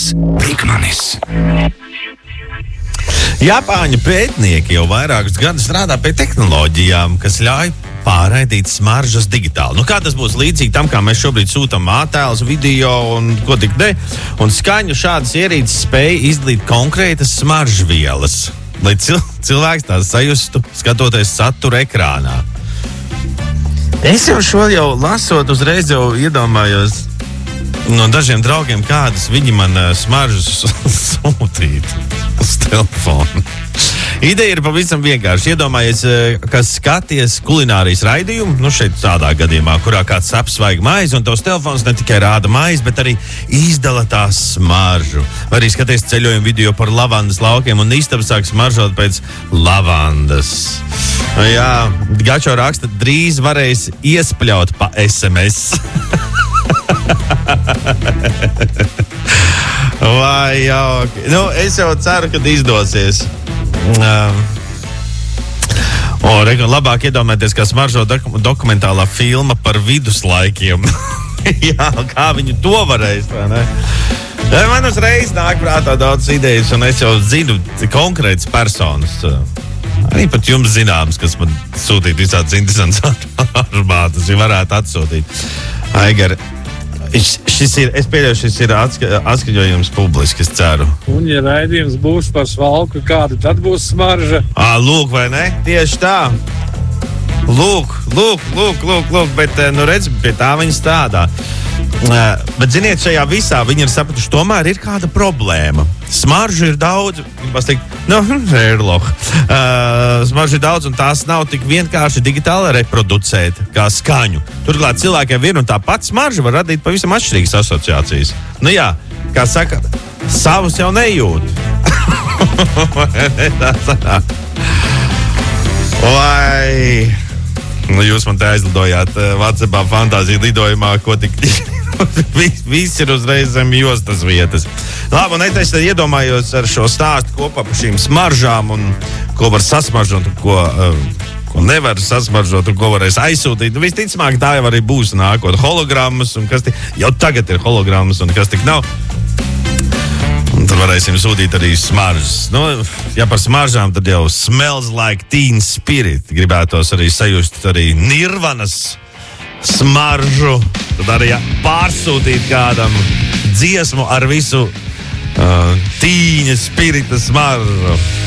Brikmanis. Japāņu pētnieki jau vairākus gadus strādā pie tehnoloģijām, kas ļauj pārraidīt smaržas digitāli. Kā tas būs līdzīgi tam, kā mēs šobrīd sūtam attēlus, video un ko tik ne. Un skaņu šādas ierīces spēja izdalīt konkrētas smaržvielas, lai cilvēks tās sajustu, skatoties satura ekrānā. Es jau lasot, uzreiz jau iedomājos no dažiem draugiem, kādas viņi man smaržas sūtītu uz telefonu. Ideja ir pavisam vienkārši. Iedomājies, ka skaties kulinārijas raidījumu, šeit tādā gadījumā, kurā kāds apsvaiga maizi, un tavs telefons ne tikai rāda maizi, bet arī izdala tās smaržu. Vai arī skaties ceļojumu video par lavandas laukiem, un istaba sāk smaržot pēc lavandas. Jā, Gačo raksta, drīz varēs iespļaut pa SMS. Vai jauki. Es jau ceru, ka izdosies. Labāk iedomājieties, kā smaržo dokumentālā filma par viduslaikiem. Jā, kā viņi to varēs, vai ne? Man uzreiz nāk prātā daudz idejas, un es jau zinu konkrētas personas. Arī pat jums zināms, kas man sūtīt visādas interesantas armātas, ja varētu atsūtīt. Aigar, es pieļauju, šis ir atskaņojums publiski, es ceru. Un, ja raidījums būs par svalku, kāda tad būs smarža? Lūk, vai ne? Tieši tā. Lūk, bet, redz, pie tā viņi strādā. Bet, ziniet, šajā visā viņi ir sapratuši, tomēr ir kāda problēma. Smaržu ir daudz, gribas teikt, smaržu ir daudz, un tās nav tik vienkārši digitāli reproducēt kā skaņu. Turklāt cilvēkiem viena un tā pati smarža var radīt pavisam atšķirīgas asociācijas. Jā, kā saka, savus jau nejūt. Vai... jūs man te aizlidojāt WhatsAppā fantāziju lidojumā, ko tik... Viss ir uzreiz zem jostas vietas. Labi, un es tad iedomājos ar šo stāstu kopā par šīm smaržām un ko var sasmaržot, ko nevar sasmaržot un ko varēs aizsūtīt. Visticamāk, tā jau arī būs nākot hologrammas, un kas tik jau tagad ir hologrammas, un kas tik nav. Un tad varēsim sūtīt arī smaržas. Ja par smaržām, tad jau smells like teen spirit. Gribētos arī sajust arī Nirvanas smaržu. Tad arī pārsūtīt kādam dziesmu ar visu tīņa spirita smaržu.